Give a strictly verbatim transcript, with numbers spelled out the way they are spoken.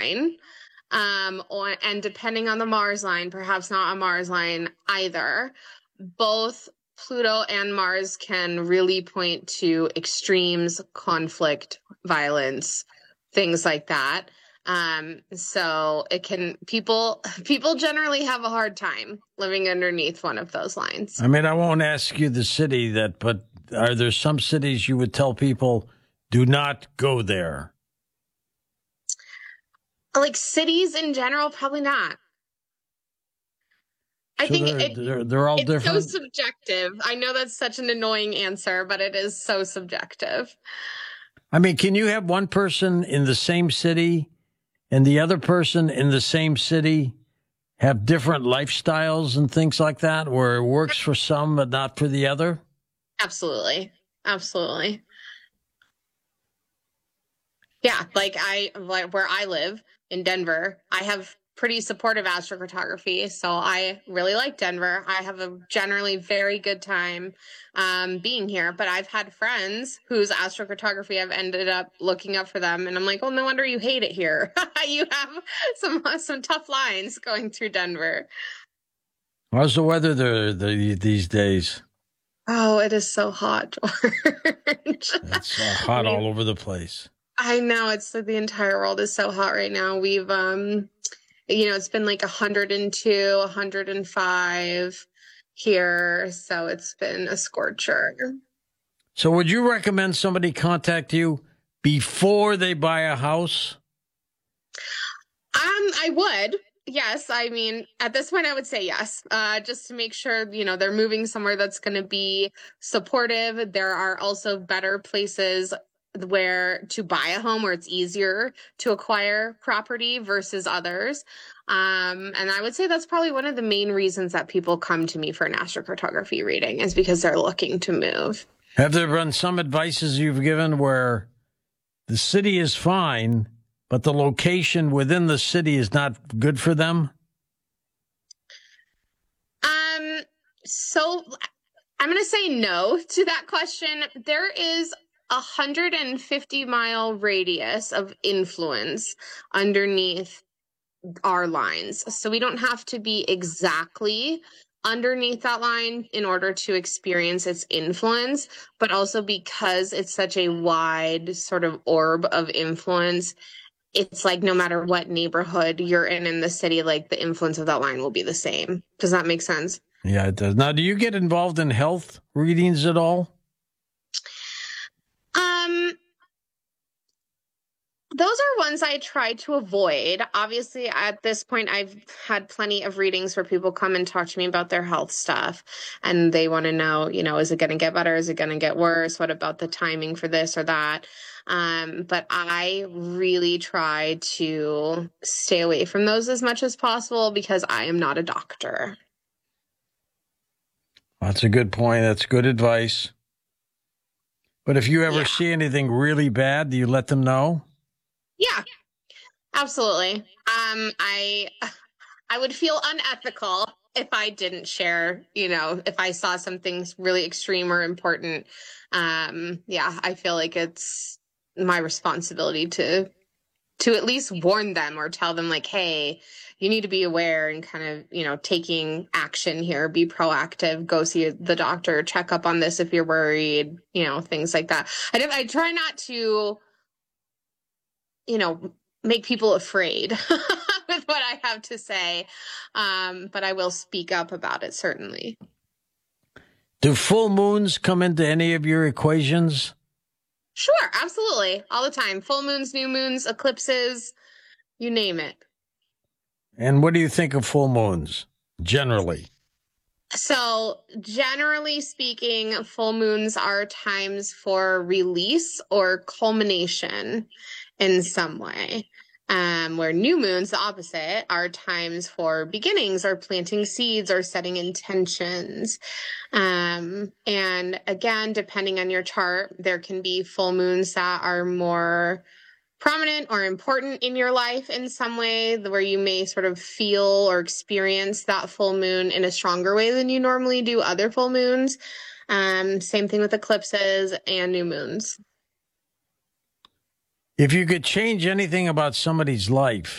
line. Um, or, and depending on the Mars line, perhaps not a Mars line either. Both Pluto and Mars can really point to extremes, conflict, violence, things like that. Um, so it can, people, people generally have a hard time living underneath one of those lines. I mean, I won't ask you the city that, but are there some cities you would tell people do not go there? Like cities in general, probably not. I so think they're, it, they're, they're all it's different. so subjective. I know that's such an annoying answer, but it is so subjective. I mean, can you have one person in the same city and the other person in the same city have different lifestyles and things like that, where it works for some but not for the other? Absolutely. Absolutely. Yeah, like I, like where I live in Denver, I have pretty supportive astrocartography, so I really like Denver. I have a generally very good time um, being here, but I've had friends whose astrocartography I've ended up looking up for them, and I'm like, well, no wonder you hate it here. You have some some tough lines going through Denver. How's the weather there the, these days? Oh, it is so hot, George. It's uh, hot all over the place. I know, it's the entire world is so hot right now. We've, um, you know, it's been like one hundred two, one hundred five here. So it's been a scorcher. So would you recommend somebody contact you before they buy a house? Um, I would. Yes. I mean, at this point, I would say yes, uh, just to make sure, you know, they're moving somewhere that's going to be supportive. There are also better places where to buy a home where it's easier to acquire property versus others. Um, and I would say that's probably one of the main reasons that people come to me for an astrocartography reading is because they're looking to move. Have there been some advices you've given where the city is fine, but the location within the city is not good for them? Um, so I'm going to say no to that question. There is a one hundred fifty mile radius of influence underneath our lines. So we don't have to be exactly underneath that line in order to experience its influence, but also because it's such a wide sort of orb of influence, it's like no matter what neighborhood you're in in the city, like the influence of that line will be the same. Does that make sense? Yeah, it does. Now, do you get involved in health readings at all? Um, those are ones I try to avoid. Obviously, at this point, I've had plenty of readings where people come and talk to me about their health stuff and they want to know, you know, is it going to get better? Is it going to get worse? What about the timing for this or that? Um, but I really try to stay away from those as much as possible because I am not a doctor. That's a good point. That's good advice. But if you ever Yeah. see anything really bad, do you let them know? Yeah, absolutely. Um, I I would feel unethical if I didn't share, you know, if I saw something really extreme or important. Um, yeah, I feel like it's my responsibility to to at least warn them or tell them like, hey, you need to be aware and kind of, you know, taking action here, be proactive, go see the doctor, check up on this if you're worried, you know, things like that. I, I try not to, you know, make people afraid with what I have to say. Um, but I will speak up about it, certainly. Do full moons come into any of your equations? Sure, absolutely. All the time. Full moons, new moons, eclipses, you name it. And what do you think of full moons, generally? So generally speaking, full moons are times for release or culmination in some way. Um, where new moons, the opposite, are times for beginnings or planting seeds or setting intentions. Um, and again, depending on your chart, there can be full moons that are more prominent or important in your life in some way, where you may sort of feel or experience that full moon in a stronger way than you normally do other full moons. Um, same thing with eclipses and new moons. If you could change anything about somebody's life,